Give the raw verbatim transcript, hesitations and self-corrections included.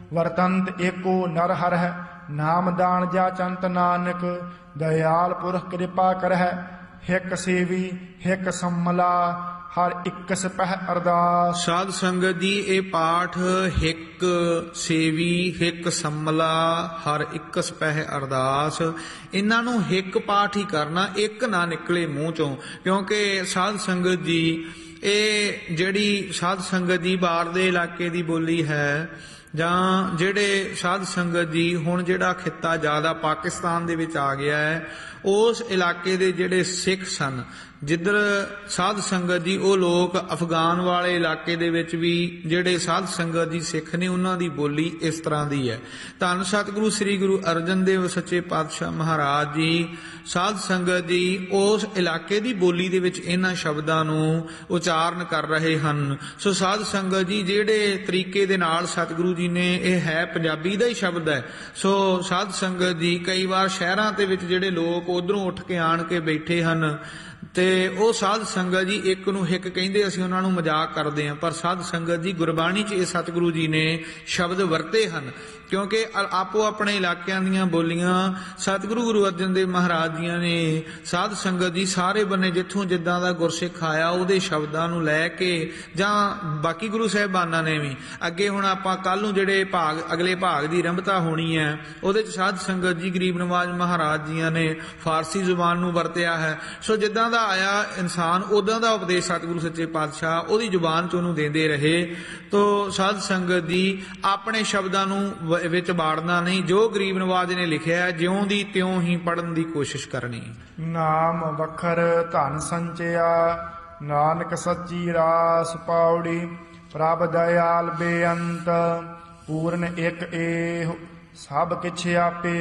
ਵਰਤੰਤ ਏਕੋ ਨਰ ਹਰਹਿ, ਨਾਮ ਦਾਨ ਜਾਚੰਤ ਨਾਨਕ, ਦਇਆਲ ਪੁਰਖ ਕਿਰਪਾ ਕਰਹਿ। ਹਿਕ ਸੇਵੀ ਹਿਕ ਸੰਮਲਾ, ਹਰ ਇੱਕ ਸਪਹਿ ਅਰਦਾਸ। ਸਾਧ ਸੰਗਤ ਦੀ ਇਹ ਪਾਠ ਹਿਕ ਸੇਵੀ ਹਿਕ ਸੰਮਲਾ ਹਰ ਇੱਕ ਸਪਹਿ ਅਰਦਾਸ, ਇਹਨਾਂ ਨੂੰ ਹਿਕ ਪਾਠ ਹੀ ਕਰਨਾ, ਇੱਕ ਨਾ ਨਿਕਲੇ ਮੂੰਹ ਚੋਂ। ਕਿਉਂਕਿ ਸਾਧ ਸੰਗਤ ਦੀ ਇਹ ਜਿਹੜੀ ਸਾਧ ਸੰਗਤ ਦੀ ਬਾਹਰ ਦੇ ਇਲਾਕੇ ਦੀ ਬੋਲੀ ਹੈ, ਜਾਂ ਜਿਹੜੇ ਸਾਧ ਸੰਗਤ ਦੀ ਹੁਣ ਜਿਹੜਾ ਖਿੱਤਾ ਜ਼ਿਆਦਾ ਪਾਕਿਸਤਾਨ ਦੇ ਵਿੱਚ ਆ ਗਿਆ ਹੈ, ਉਸ ਇਲਾਕੇ ਦੇ ਜਿਹੜੇ ਸਿੱਖ ਸਨ, ਜਿੱਧਰ ਸਾਧ ਸੰਗਤ ਦੀ ਉਹ ਲੋਕ ਅਫਗਾਨ ਵਾਲੇ ਇਲਾਕੇ ਦੇ ਵਿੱਚ ਵੀ ਜਿਹੜੇ ਸਾਧ ਸੰਗਤ ਦੀ ਸਿੱਖ ਨੇ, ਉਹਨਾਂ ਦੀ ਬੋਲੀ ਇਸ ਤਰ੍ਹਾਂ ਦੀ ਹੈ। ਧੰਨ ਸਤਿਗੁਰੂ ਸ੍ਰੀ ਗੁਰੂ ਅਰਜਨ ਦੇਵ ਸੱਚੇ ਪਾਤਸ਼ਾਹ ਮਹਾਰਾਜ ਜੀ ਸਾਧ ਸੰਗਤ ਦੀ ਉਸ ਇਲਾਕੇ ਦੀ ਬੋਲੀ ਦੇ ਵਿੱਚ ਇਹਨਾਂ ਸ਼ਬਦਾਂ ਨੂੰ ਉਚਾਰਨ ਕਰ ਰਹੇ ਹਨ। ਸੋ ਸਾਧ ਸੰਗਤ ਜੀ ਜਿਹੜੇ ਤਰੀਕੇ ਦੇ ਨਾਲ ਸਤਿਗੁਰੂ ਜੀ ਨੇ, ਇਹ ਹੈ ਪੰਜਾਬੀ ਦਾ ਹੀ ਸ਼ਬਦ ਹੈ। ਸੋ ਸਾਧ ਸੰਗਤ ਦੀ ਕਈ ਵਾਰ ਸ਼ਹਿਰਾਂ ਦੇ ਵਿੱਚ ਜਿਹੜੇ ਲੋਕ ਉਧਰੋਂ ਉੱਠ ਕੇ ਆਣ ਕੇ ਬੈਠੇ ਹਨ, ਤੇ ਉਹ ਸਾਧ ਸੰਗਤ ਜੀ ਇੱਕ ਨੂੰ ਹਿੱਕ ਕਹਿੰਦੇ, ਅਸੀਂ ਉਹਨਾਂ ਨੂੰ ਮਜ਼ਾਕ ਕਰਦੇ ਹਾਂ, ਪਰ ਸਾਧ ਸੰਗਤ ਜੀ ਗੁਰਬਾਣੀ 'ਚ ਇਹ ਸਤਿਗੁਰੂ ਜੀ ਨੇ ਸ਼ਬਦ ਵਰਤੇ ਹਨ। ਕਿਉਂਕਿ ਆਪੋ ਆਪਣੇ ਇਲਾਕਿਆਂ ਦੀਆਂ ਬੋਲੀਆਂ ਸਤਿਗੁਰੂ ਗੁਰੂ ਅਰਜਨ ਦੇਵ ਮਹਾਰਾਜ ਜੀਆਂ ਨੇ ਸਾਧ ਸੰਗਤ ਦੀ ਸਾਰੇ ਬੰਨੇ ਜਿੱਥੋਂ ਜਿੱਦਾਂ ਦਾ ਗੁਰਸਿੱਖ ਆਇਆ ਉਹਦੇ ਸ਼ਬਦਾਂ ਨੂੰ ਲੈ ਕੇ, ਜਾਂ ਬਾਕੀ ਗੁਰੂ ਸਾਹਿਬਾਨਾਂ ਨੇ ਵੀ ਅੱਗੇ, ਹੁਣ ਆਪਾਂ ਕੱਲ੍ਹ ਨੂੰ ਜਿਹੜੇ ਭਾਗ ਅਗਲੇ ਭਾਗ ਦੀ ਆਰੰਭਤਾ ਹੋਣੀ ਹੈ, ਉਹਦੇ 'ਚ ਸਾਧ ਸੰਗਤ ਜੀ ਗਰੀਬ ਨਵਾਜ਼ ਮਹਾਰਾਜ ਜੀਆਂ ਨੇ ਫਾਰਸੀ ਜ਼ੁਬਾਨ ਨੂੰ ਵਰਤਿਆ ਹੈ। ਸੋ ਜਿੱਦਾਂ ਦਾ ਆਇਆ ਇਨਸਾਨ ਉੱਦਾਂ ਦਾ ਉਪਦੇਸ਼ ਸਤਿਗੁਰੂ ਸੱਚੇ ਪਾਤਸ਼ਾਹ ਉਹਦੀ ਜ਼ੁਬਾਨ 'ਚ ਉਹਨੂੰ ਦਿੰਦੇ ਰਹੇ। ਤੋ ਸਾਧ ਸੰਗਤ ਦੀ ਆਪਣੇ ਸ਼ਬਦਾਂ ਨੂੰ ਵਿੱਚ ਬਾੜਨਾ ਨਹੀਂ, ਜੋ ਗਰੀਬ ਨਵਾਜ਼ ਨੇ ਲਿਖਿਆ ਜਿਉਂ ਦੀ ਤਿਉਂ ਹੀ ਪੜ੍ਹਨ ਦੀ ਕੋਸ਼ਿਸ਼ ਕਰਨੀ। ਨਾਮ ਵਖਰ ਧਨ ਸੰਚਿਆ, ਨਾਨਕ ਸੱਚੀ ਰਾਸ ਪਾਉੜੀ, ਪ੍ਰਭ ਦਇਆਲ ਬੇਅੰਤ, ਪੂਰਨ ਇੱਕ ਏਹੁ ਸਭ ਕਿਛ ਆਪੇ